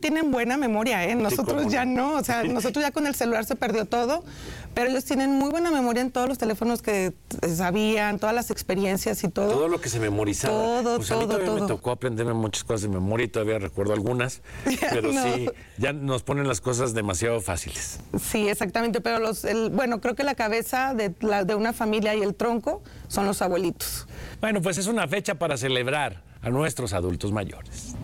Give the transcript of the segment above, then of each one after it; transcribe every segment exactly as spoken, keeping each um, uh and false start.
tienen buena memoria, ¿eh? Nosotros sí, ya no. no, o sea, nosotros ya con el celular se perdió todo, pero ellos tienen muy buena memoria en todos los teléfonos que sabían, todas las experiencias y todo. Todo lo que se memorizaba. Todo, pues a mí todo, todavía todo. me tocó aprenderme muchas cosas de memoria y todavía recuerdo algunas, pero No. sí, ya nos ponen las cosas demasiado fáciles. Sí, exactamente, pero los, el, bueno, creo que la cabeza de, la, de una familia y el tronco son los abuelitos. Bueno, pues es una fecha para celebrar a nuestros adultos mayores.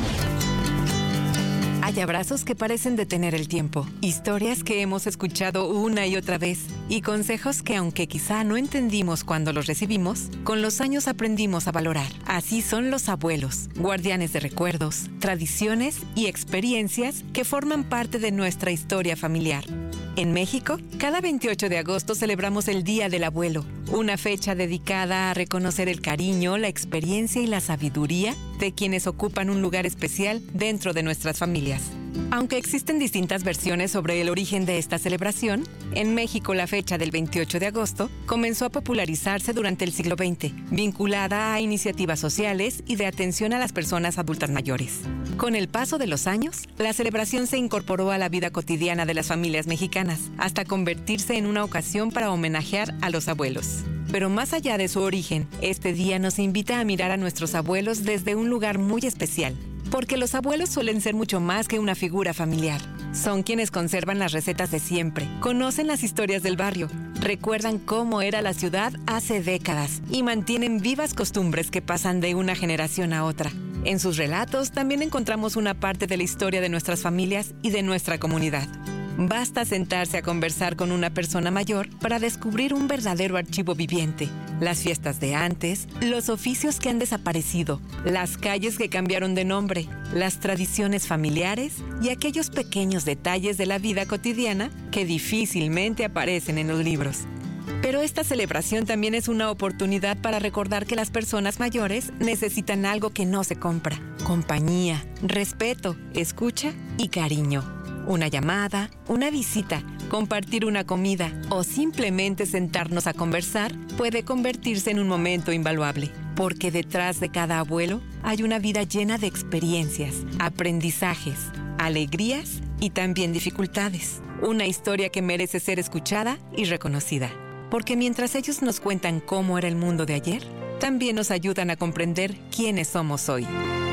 Hay abrazos que parecen detener el tiempo, historias que hemos escuchado una y otra vez y consejos que, aunque quizá no entendimos cuando los recibimos, con los años aprendimos a valorar. Así son los abuelos, guardianes de recuerdos, tradiciones y experiencias que forman parte de nuestra historia familiar. En México, cada veintiocho de agosto celebramos el Día del Abuelo, una fecha dedicada a reconocer el cariño, la experiencia y la sabiduría de quienes ocupan un lugar especial dentro de nuestras familias. Aunque existen distintas versiones sobre el origen de esta celebración, en México la fecha del veintiocho de agosto comenzó a popularizarse durante el siglo veinte, vinculada a iniciativas sociales y de atención a las personas adultas mayores. Con el paso de los años, la celebración se incorporó a la vida cotidiana de las familias mexicanas, hasta convertirse en una ocasión para homenajear a los abuelos. Pero más allá de su origen, este día nos invita a mirar a nuestros abuelos desde un lugar muy especial, porque los abuelos suelen ser mucho más que una figura familiar. Son quienes conservan las recetas de siempre, conocen las historias del barrio, recuerdan cómo era la ciudad hace décadas y mantienen vivas costumbres que pasan de una generación a otra. En sus relatos también encontramos una parte de la historia de nuestras familias y de nuestra comunidad. Basta sentarse a conversar con una persona mayor para descubrir un verdadero archivo viviente. Las fiestas de antes, los oficios que han desaparecido, las calles que cambiaron de nombre, las tradiciones familiares y aquellos pequeños detalles de la vida cotidiana que difícilmente aparecen en los libros. Pero esta celebración también es una oportunidad para recordar que las personas mayores necesitan algo que no se compra: compañía, respeto, escucha y cariño. Una llamada, una visita, compartir una comida o simplemente sentarnos a conversar puede convertirse en un momento invaluable, porque detrás de cada abuelo hay una vida llena de experiencias, aprendizajes, alegrías y también dificultades. Una historia que merece ser escuchada y reconocida, porque mientras ellos nos cuentan cómo era el mundo de ayer, también nos ayudan a comprender quiénes somos hoy.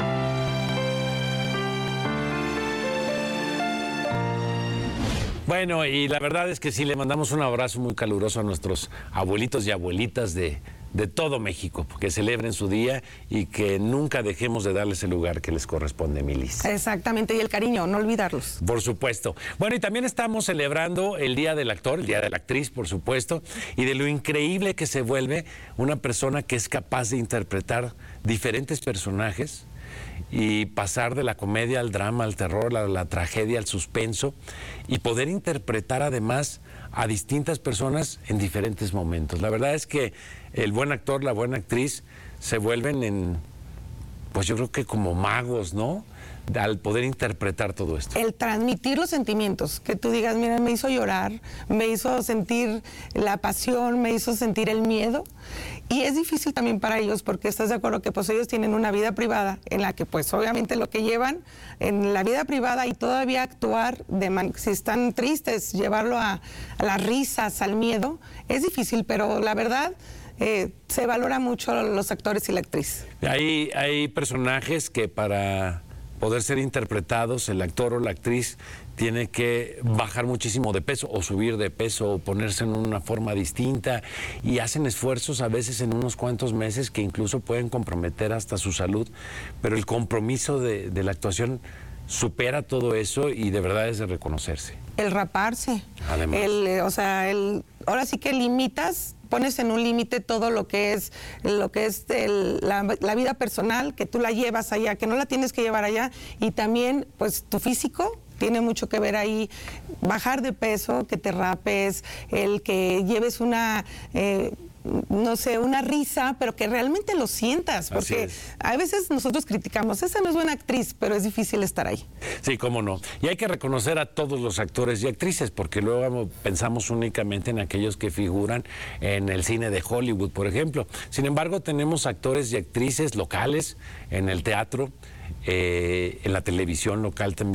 Bueno, y la verdad es que sí, le mandamos un abrazo muy caluroso a nuestros abuelitos y abuelitas de, de todo México, que celebren su día y que nunca dejemos de darles el lugar que les corresponde, Milis. Exactamente, y el cariño, no olvidarlos. Por supuesto. Bueno, y también estamos celebrando el Día del Actor, el Día de la Actriz, por supuesto, y de lo increíble que se vuelve una persona que es capaz de interpretar diferentes personajes y pasar de la comedia al drama, al terror, a la tragedia, al suspenso, y poder interpretar además a distintas personas en diferentes momentos. La verdad es que el buen actor, la buena actriz se vuelven en, pues yo creo que como magos, ¿no?, al poder interpretar todo esto. El transmitir los sentimientos, que tú digas, mira, me hizo llorar, me hizo sentir la pasión, me hizo sentir el miedo, y es difícil también para ellos, porque estás de acuerdo que pues ellos tienen una vida privada en la que pues obviamente lo que llevan en la vida privada y todavía actuar, de man si están tristes, llevarlo a, a las risas, al miedo, es difícil, pero la verdad eh, se valora mucho los actores y la actriz. Hay, hay personajes que para poder ser interpretados, el actor o la actriz tiene que bajar muchísimo de peso o subir de peso o ponerse en una forma distinta, y hacen esfuerzos a veces en unos cuantos meses que incluso pueden comprometer hasta su salud, pero el compromiso de, de la actuación supera todo eso y de verdad es de reconocerse. El raparse. Además. El, eh, o sea, el, ahora sí que limitas, pones en un límite todo lo que es lo que es el, la, la vida personal, que tú la llevas allá, que no la tienes que llevar allá, y también pues tu físico tiene mucho que ver ahí, bajar de peso, que te rapes, el que lleves una eh, no sé, una risa, pero que realmente lo sientas, porque a veces nosotros criticamos, esa no es buena actriz, pero es difícil estar ahí. Sí, cómo no. Y hay que reconocer a todos los actores y actrices, porque luego pensamos únicamente en aquellos que figuran en el cine de Hollywood, por ejemplo. Sin embargo, tenemos actores y actrices locales en el teatro, eh, en la televisión local también.